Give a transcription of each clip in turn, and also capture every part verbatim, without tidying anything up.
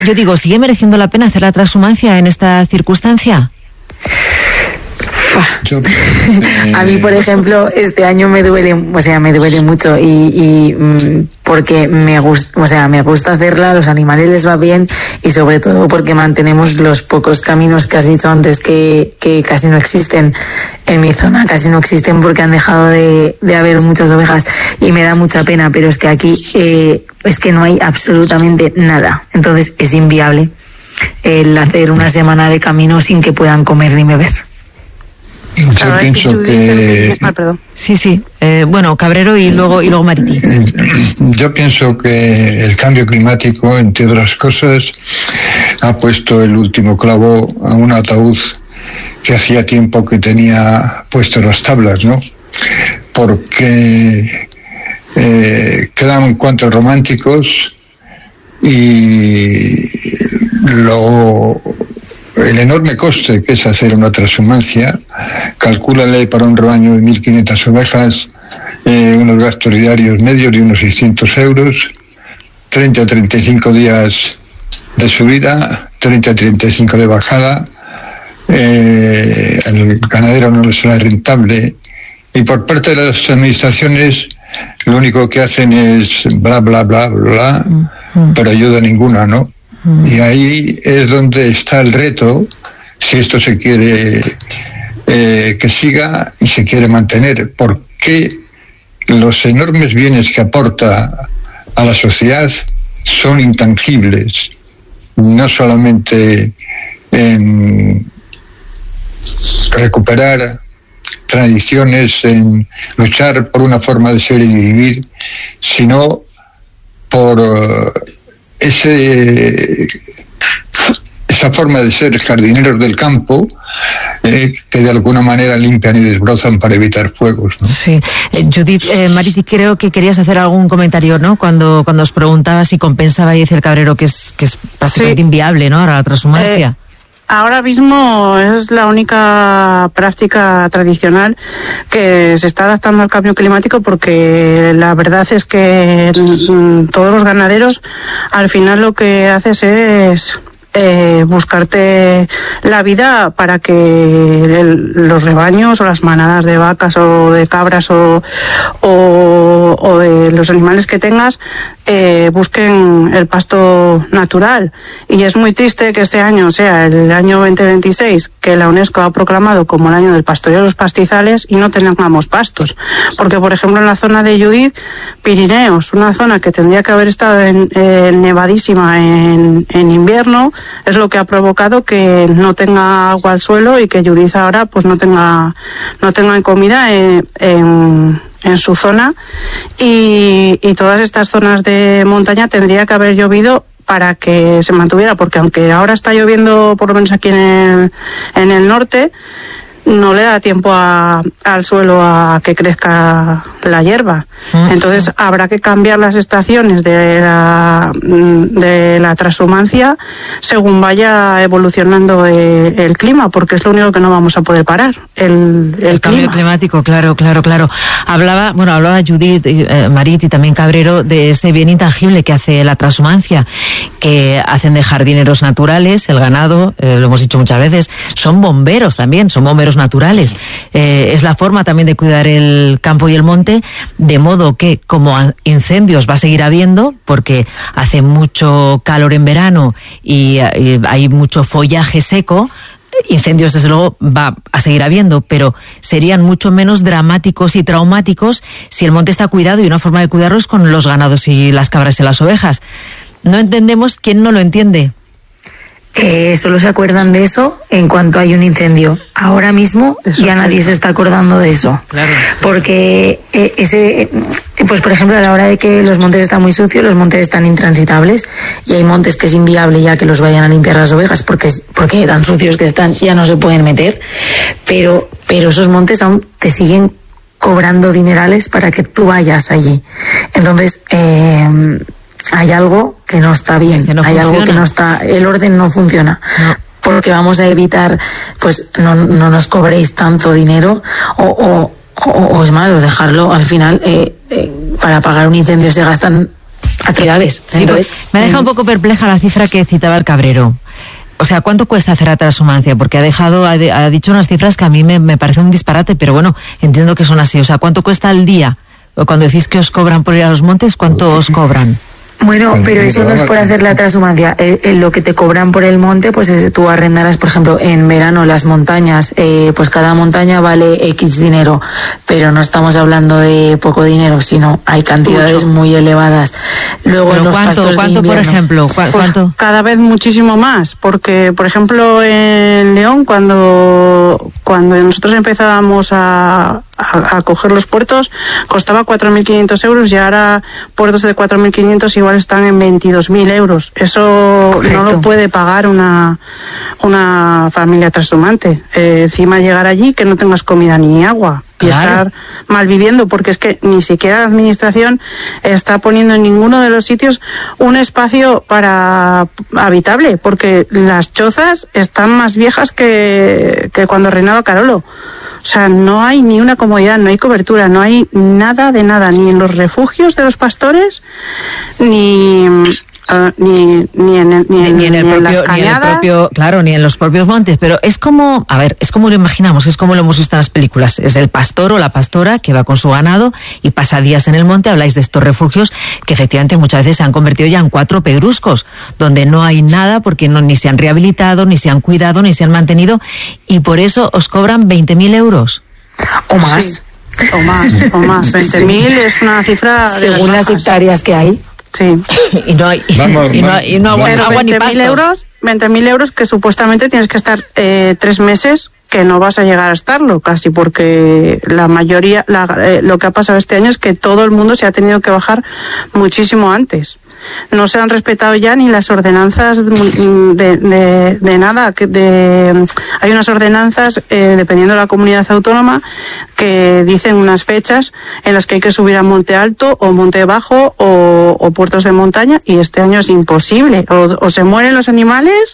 Yo digo, ¿sigue mereciendo la pena hacer la transhumancia en esta circunstancia? Yo, eh... A mí, por ejemplo, este año me duele, o sea, me duele mucho y, y porque me gusta, o sea, me gusta hacerla, a los animales les va bien y sobre todo porque mantenemos los pocos caminos que has dicho antes que, que casi no existen en mi zona, casi no existen porque han dejado de, de haber muchas ovejas y me da mucha pena, pero es que aquí eh, es que no hay absolutamente nada, entonces es inviable el hacer una semana de camino sin que puedan comer ni beber. Yo claro, pienso que... que... Ah, perdón. Sí, sí. Eh, bueno, Cabrero y luego y luego Mariti. Yo pienso que el cambio climático, entre otras cosas, ha puesto el último clavo a un ataúd que hacía tiempo que tenía puestas las tablas, ¿no? Porque eh, quedan encuentros románticos y lo... el enorme coste que es hacer una transhumancia, calcúlale para un rebaño de mil quinientas ovejas eh, unos gastos diarios medios de unos seiscientos euros, treinta a treinta y cinco días de subida, treinta a treinta y cinco de bajada, eh, al ganadero no le será rentable y por parte de las administraciones lo único que hacen es bla bla bla bla, mm-hmm. pero ayuda ninguna, ¿no? Y ahí es donde está el reto, si esto se quiere eh, que siga y se quiere mantener, porque los enormes bienes que aporta a la sociedad son intangibles, no solamente en recuperar tradiciones, en luchar por una forma de ser y de vivir, sino por... Uh, ese esa forma de ser jardineros del campo eh, que de alguna manera limpian y desbrozan para evitar fuegos, ¿no? Sí. Eh, Judith, eh, Mariti, creo que querías hacer algún comentario, ¿no? Cuando cuando os preguntaba si compensaba, y decía el Cabrero que es que es prácticamente sí. inviable, ¿no? Ahora la transhumancia. Eh... Ahora mismo es la única práctica tradicional que se está adaptando al cambio climático, porque la verdad es que todos los ganaderos al final lo que haces es eh, buscarte la vida para que el, los rebaños o las manadas de vacas o de cabras o, o, o de los animales que tengas eh, busquen el pasto natural. Y es muy triste que este año sea el año veinte veintiséis, que la UNESCO ha proclamado como el año del pastoreo de los pastizales, y no tengamos pastos. Porque, por ejemplo, en la zona de Judith, Pirineos, una zona que tendría que haber estado en, en nevadísima en, en invierno, es lo que ha provocado que no tenga agua al suelo y que Judith ahora pues no tenga no tenga comida en, en en su zona, y, y todas estas zonas de montaña tendría que haber llovido para que se mantuviera, porque aunque ahora está lloviendo por lo menos aquí en el, en el norte, no le da tiempo a, al suelo a que crezca la hierba. Entonces habrá que cambiar las estaciones de la, de la transhumancia según vaya evolucionando el, el clima, porque es lo único que no vamos a poder parar, el, el, el cambio clima. climático, claro, claro, claro. Hablaba, bueno, hablaba Judith, eh, Marit y también Cabrero de ese bien intangible que hace la transhumancia, que hacen de jardineros naturales, el ganado, eh, lo hemos dicho muchas veces, son bomberos también, son bomberos naturales. Eh, es la forma también de cuidar el campo y el monte, de modo que como incendios va a seguir habiendo, porque hace mucho calor en verano y, y hay mucho follaje seco, incendios desde luego va a seguir habiendo, pero serían mucho menos dramáticos y traumáticos si el monte está cuidado, y una forma de cuidarlo es con los ganados y las cabras y las ovejas. No entendemos quién no lo entiende. Eh, solo se acuerdan de eso en cuanto hay un incendio. Ahora mismo eso ya nadie se está acordando de eso. Claro. Porque eh, ese, eh, pues por ejemplo, a la hora de que los montes están muy sucios, los montes están intransitables, y hay montes que es inviable ya que los vayan a limpiar las ovejas porque porque tan sucios que están ya no se pueden meter. Pero pero esos montes aún te siguen cobrando dinerales para que tú vayas allí. Entonces eh, hay algo que no está bien, que no hay funciona. algo que no está, el orden no funciona. No. Porque vamos a evitar, pues no, no nos cobréis tanto dinero, o, o, o, o es malo dejarlo al final, eh, eh, para apagar un incendio se gastan atrocidades. Sí, Entonces, me ha dejado un poco perpleja la cifra que citaba el Cabrero. O sea, ¿cuánto cuesta hacer la transhumancia? Porque ha dejado, ha, de, ha dicho unas cifras que a mí me, me parece un disparate, pero bueno, entiendo que son así. O sea, ¿cuánto cuesta al día? O cuando decís que os cobran por ir a los montes, ¿cuánto os cobran? Bueno, pero eso no es por hacer la transhumancia. El, el, lo que te cobran por el monte, pues es, tú arrendarás, por ejemplo, en verano las montañas, eh, pues cada montaña vale X dinero, pero no estamos hablando de poco dinero, sino hay cantidades Mucho. muy elevadas. Luego ¿Pero en los cuánto, pastos cuánto de por invierno, ejemplo? ¿Cu Pues ¿Cuánto? cada vez muchísimo más, porque, por ejemplo, en León, cuando, cuando nosotros empezábamos a, a, a coger los puertos, costaba cuatro mil quinientos euros y ahora puertos de cuatro mil quinientos igual están en veintidós mil euros. Eso Correcto. no lo puede pagar una, una familia transhumante. Eh, encima llegar allí que no tengas comida ni agua. Y claro. estar mal viviendo, porque es que ni siquiera la administración está poniendo en ninguno de los sitios un espacio para habitable, porque las chozas están más viejas que, que cuando reinaba Carolo. O sea, no hay ni una comodidad, no hay cobertura, no hay nada de nada, ni en los refugios de los pastores, ni... Uh, ni, ni en, el, ni en, ni en el ni propio, en las ni en el cañadas. propio, claro, ni en los propios montes, pero es como, a ver, es como lo imaginamos, es como lo hemos visto en las películas, es el pastor o la pastora que va con su ganado y pasa días en el monte. Habláis de estos refugios que efectivamente muchas veces se han convertido ya en cuatro pedruscos, donde no hay nada porque no, ni se han rehabilitado, ni se han cuidado, ni se han mantenido, y por eso os cobran veinte mil euros. O más. Sí. O más, o más. veinte mil es una cifra según de las hectáreas que hay. Sí. Y no hay, vamos, y no hay, y no hay Pero agua ni veinte mil euros, veinte mil euros que supuestamente tienes que estar eh, tres meses, que no vas a llegar a estarlo casi, porque la mayoría, la, eh, lo que ha pasado este año es que todo el mundo se ha tenido que bajar muchísimo antes. No se han respetado ya ni las ordenanzas de, de, de nada. De, hay unas ordenanzas, eh, dependiendo de la comunidad autónoma, que dicen unas fechas en las que hay que subir a Monte Alto o Monte Bajo o, o puertos de montaña, y este año es imposible. O, o se mueren los animales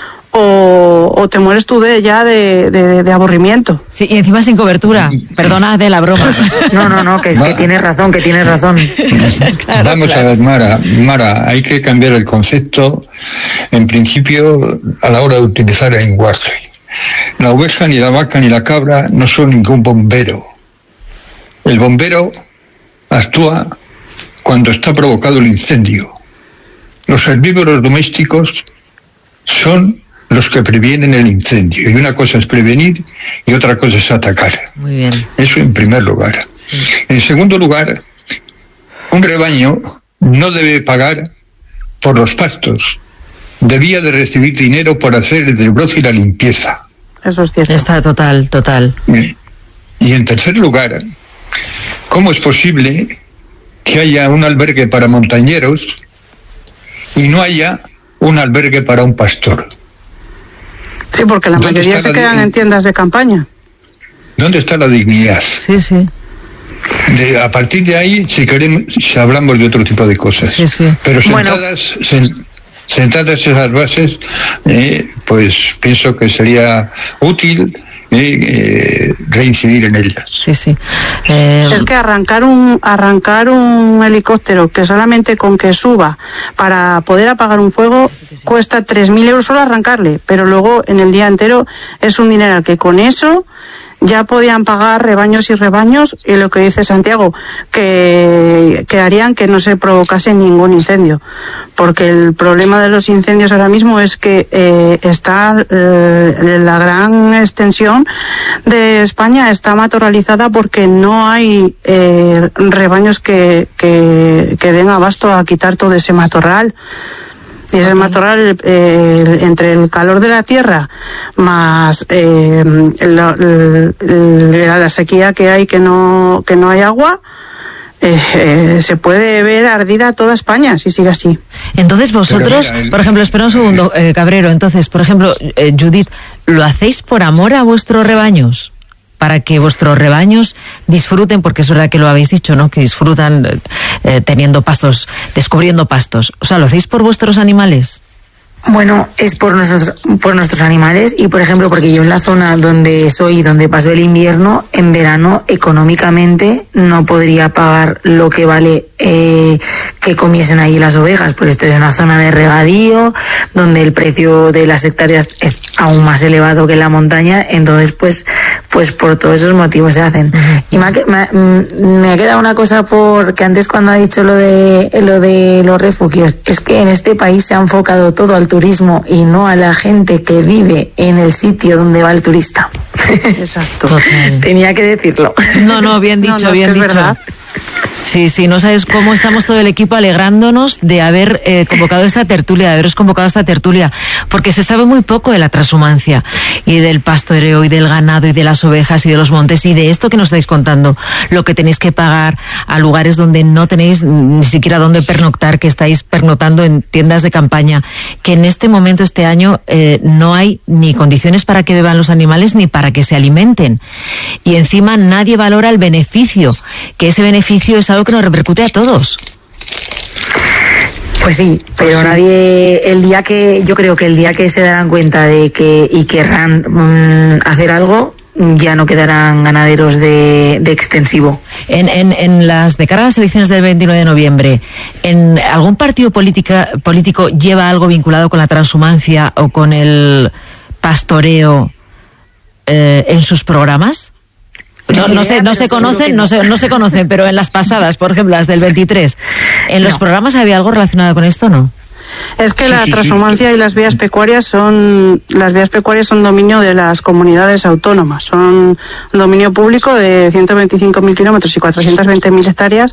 o, o te mueres tú de ya de, de, de aburrimiento. Sí, y encima sin cobertura. Perdona de la broma. No, no, no, que es que tienes razón, que tienes razón. Claro, Vamos claro. a ver, Mara, Mara, hay que cambiar el concepto, en principio, a la hora de utilizar el lenguaje. La oveja, ni la vaca, ni la cabra no son ningún bombero. El bombero actúa cuando está provocado el incendio. Los herbívoros domésticos son los que previenen el incendio, y una cosa es prevenir y otra cosa es atacar. Muy bien. Eso en primer lugar. Sí. En segundo lugar, un rebaño no debe pagar por los pastos, debía de recibir dinero por hacer el desbroce y la limpieza. Eso es cierto. Está total, total. Y en tercer lugar, ¿cómo es posible que haya un albergue para montañeros y no haya un albergue para un pastor? Sí, porque la mayoría se quedan en tiendas de campaña. ¿Dónde está la dignidad? Sí, sí. De, a partir de ahí, si queremos, si hablamos de otro tipo de cosas. Sí, sí. Pero sentadas, bueno. sen, sentadas esas bases, eh, pues pienso que sería útil eh, eh, reincidir en ellas. Sí, sí. Eh... Es que arrancar un arrancar un helicóptero que solamente con que suba para poder apagar un fuego sí, sí. cuesta tres mil euros solo arrancarle, pero luego en el día entero es un dineral que con eso ya podían pagar rebaños y rebaños, y lo que dice Santiago, que, que harían que no se provocase ningún incendio. Porque el problema de los incendios ahora mismo es que eh, está eh, la gran extensión de España está matorralizada porque no hay eh, rebaños que, que, que den abasto a quitar todo ese matorral. Y ese matorral, eh, entre el calor de la tierra más eh, la, la, la sequía que hay, que no que no hay agua, eh, eh, se puede ver ardida toda España si sigue así. Entonces vosotros, mira, el... por ejemplo, espera un segundo, eh, Cabrero, entonces, por ejemplo, eh, Judith, ¿lo hacéis por amor a vuestros rebaños? Para que vuestros rebaños disfruten, porque es verdad que lo habéis dicho, ¿no? Que disfrutan eh, teniendo pastos, descubriendo pastos. O sea, ¿lo hacéis por vuestros animales? Bueno, es por nuestros, por nuestros animales, y por ejemplo, porque yo en la zona donde soy, donde paso el invierno, en verano, económicamente, no podría pagar lo que vale eh, que comiesen ahí las ovejas, porque esto es una zona de regadío, donde el precio de las hectáreas es aún más elevado que en la montaña, entonces pues, pues por todos esos motivos se hacen. Uh-huh. Y me ha, me, me ha quedado una cosa, porque antes cuando ha dicho lo de, lo de los refugios, es que en este país se ha enfocado todo al turismo y no a la gente que vive en el sitio donde va el turista. Exacto. Total. Tenía que decirlo. No, no, bien dicho, no, no, bien es dicho. Verdad. Sí, sí, no sabes cómo estamos todo el equipo alegrándonos de haber eh, convocado esta tertulia, de haberos convocado esta tertulia, porque se sabe muy poco de la transhumancia y del pastoreo y del ganado y de las ovejas y de los montes y de esto que nos estáis contando, lo que tenéis que pagar a lugares donde no tenéis ni siquiera dónde pernoctar, que estáis pernoctando en tiendas de campaña, que en este momento, este año, eh, no hay ni condiciones para que beban los animales ni para que se alimenten. Y encima nadie valora el beneficio, que ese beneficio es algo que nos repercute a todos. Pues sí, pero sí. nadie, el día que, yo creo que el día que se darán cuenta de que y querrán mmm, hacer algo, ya no quedarán ganaderos de, de extensivo. En, en, en las de cara a las elecciones del veintinueve de noviembre, ¿en algún partido política, político lleva algo vinculado con la transhumancia o con el pastoreo eh, en sus programas? No, no se, no se conocen, no se, no se conocen, pero en las pasadas, por ejemplo, las del veintitrés, ¿en los no. programas había algo relacionado con esto o no? Es que la transhumancia y las vías pecuarias son las vías pecuarias son dominio de las comunidades autónomas, son dominio público de ciento veinticinco mil kilómetros y cuatrocientas veinte mil hectáreas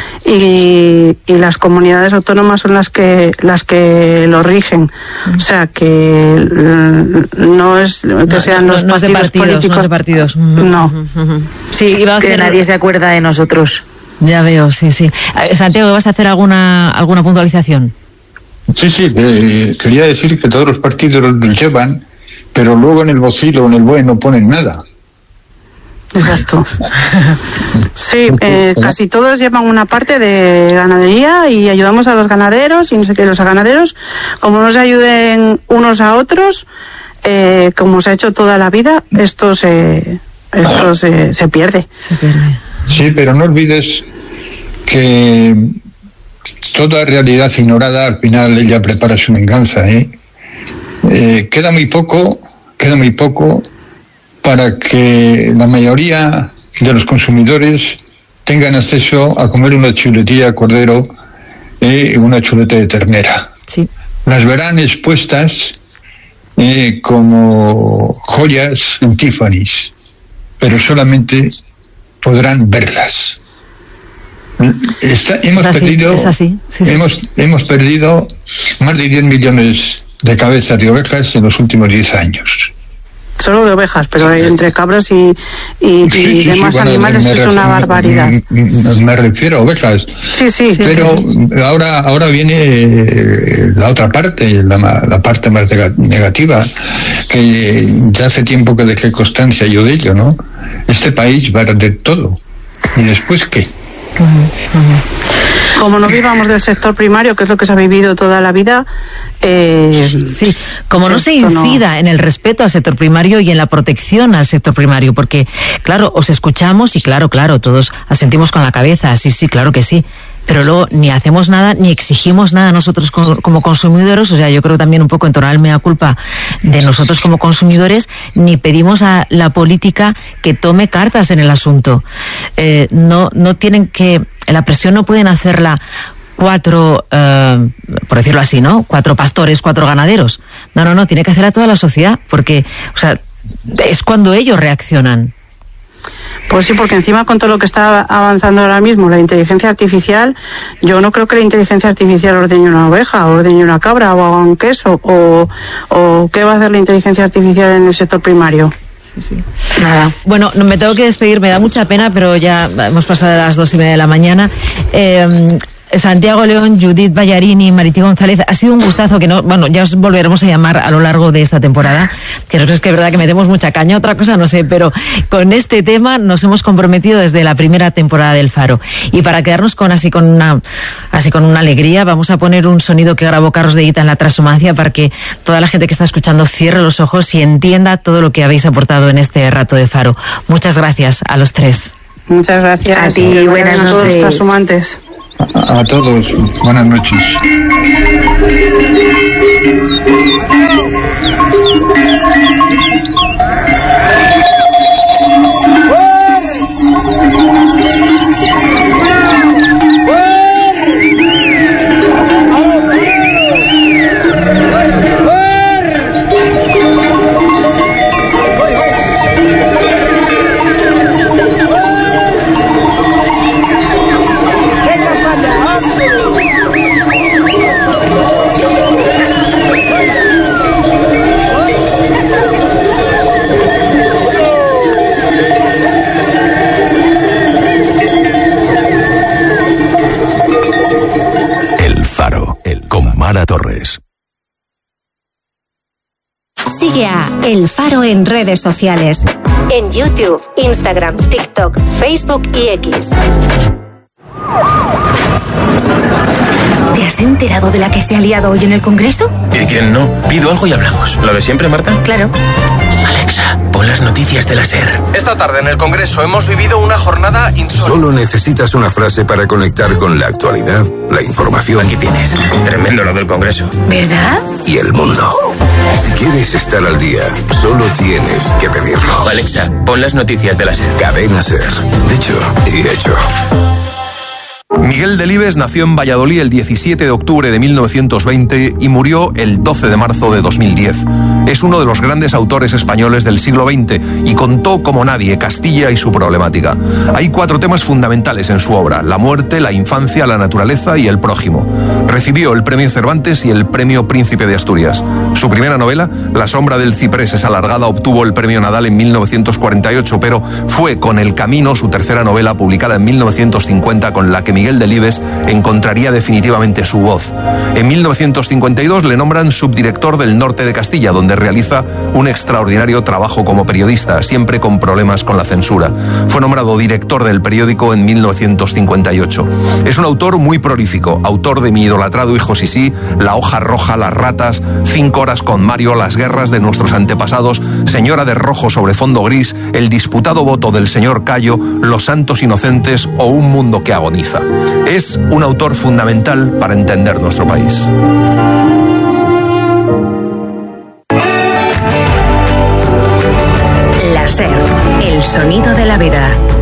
y, y las comunidades autónomas son las que las que lo rigen, o sea que no es que no, sean no, los no partidos, partidos políticos, no de partidos, no, sí, iba a hacer... que nadie se acuerda de nosotros. Ya veo, sí, sí. Santiago, ¿vas a hacer alguna alguna puntualización? Sí, sí, eh, quería decir que todos los partidos los llevan, pero luego en el vocilo o en el B O E no ponen nada. Exacto. Sí, eh, casi todos llevan una parte de ganadería y ayudamos a los ganaderos y no sé qué, los ganaderos, como no se ayuden unos a otros, eh, como se ha hecho toda la vida, esto se, esto se, se pierde. Se pierde. Sí, pero no olvides que toda realidad ignorada, al final ella prepara su venganza, ¿eh? Eh, queda muy poco, queda muy poco para que la mayoría de los consumidores tengan acceso a comer una chuletilla de cordero y eh, una chuleta de ternera. Sí. Las verán expuestas eh, como joyas en Tiffany's, pero solamente podrán verlas. Está, hemos es así, perdido es así. Sí, sí. hemos hemos perdido más de diez millones de cabezas de ovejas en los últimos diez años. Solo de ovejas, pero entre cabras y, y, sí, y sí, demás sí, bueno, animales me, es me una refiero, barbaridad. Me, me refiero a ovejas. Sí, sí. Pero sí, sí. ahora ahora viene la otra parte, la, la parte más negativa, que ya hace tiempo que dejé constancia yo de ello, ¿no? Este país va a perder todo. ¿Y después qué? Como no vivamos del sector primario, que es lo que se ha vivido toda la vida, eh, sí, como no se incida no... en el respeto al sector primario y en la protección al sector primario, porque claro, os escuchamos y claro, claro, todos asentimos con la cabeza, sí, sí, claro que sí, pero luego ni hacemos nada, ni exigimos nada nosotros como consumidores, o sea, yo creo también un poco entonar el mea culpa de nosotros como consumidores, ni pedimos a la política que tome cartas en el asunto. Eh, no, no tienen que, la presión no pueden hacerla cuatro, eh, por decirlo así, ¿no? Cuatro pastores, cuatro ganaderos. No, no, no, tiene que hacer a toda la sociedad, porque, o sea, es cuando ellos reaccionan. Pues sí, porque encima con todo lo que está avanzando ahora mismo, la inteligencia artificial, yo no creo que la inteligencia artificial ordeñe una oveja, ordeñe una cabra o haga un queso, o, o ¿qué va a hacer la inteligencia artificial en el sector primario? Sí, sí. Nada. Bueno, me tengo que despedir, me da mucha pena, pero ya hemos pasado de las dos y media de la mañana. Eh, Santiago León, Judith Ballarini, Marití González, ha sido un gustazo que no, bueno, ya os volveremos a llamar a lo largo de esta temporada, que no es que es verdad que metemos mucha caña, otra cosa no sé, pero con este tema nos hemos comprometido desde la primera temporada del Faro. Y para quedarnos con así con una así con una alegría, vamos a poner un sonido que grabó Carlos de Ita en la transhumancia para que toda la gente que está escuchando cierre los ojos y entienda todo lo que habéis aportado en este rato de Faro. Muchas gracias a los tres. Muchas gracias a ti, buenas noches. A todos los transhumantes. A, a todos, buenas noches. Torres. Sigue a El Faro en redes sociales. En YouTube, Instagram, TikTok, Facebook y X. ¿Te has enterado de la que se ha liado hoy en el Congreso? ¿Y quién no? Pido algo y hablamos. ¿Lo de siempre, Marta? Claro. Alexa, pon las noticias de la SER. Esta tarde en el Congreso hemos vivido una jornada insólita. Solo necesitas una frase para conectar con la actualidad, la información. Aquí tienes. Tremendo lo del Congreso. ¿Verdad? Y el mundo. Si quieres estar al día, solo tienes que pedirlo. Alexa, pon las noticias de la SER. Cadena SER. Dicho y hecho. Miguel Delibes nació en Valladolid el diecisiete de octubre de mil novecientos veinte y murió el doce de marzo de dos mil diez. Es uno de los grandes autores españoles del siglo veinte y contó como nadie Castilla y su problemática. Hay cuatro temas fundamentales en su obra: la muerte, la infancia, la naturaleza y el prójimo. Recibió el premio Cervantes y el premio Príncipe de Asturias. Su primera novela, La sombra del ciprés es alargada, obtuvo el premio Nadal en mil novecientos cuarenta y ocho, pero fue con El camino, su tercera novela, publicada en mil novecientos cincuenta, con la que Miguel Delibes encontraría definitivamente su voz. En mil novecientos cincuenta y dos le nombran subdirector del Norte de Castilla, donde realiza un extraordinario trabajo como periodista, siempre con problemas con la censura. Fue nombrado director del periódico en mil novecientos cincuenta y ocho. Es un autor muy prolífico, autor de Mi idolatrado hijo Sisí, La hoja roja, Las ratas, Cinco horas con Mario, Las guerras de nuestros antepasados, Señora de rojo sobre fondo gris, El disputado voto del señor Cayo, Los santos inocentes o Un mundo que agoniza. Es un autor fundamental para entender nuestro país. La SER, el sonido de la vida.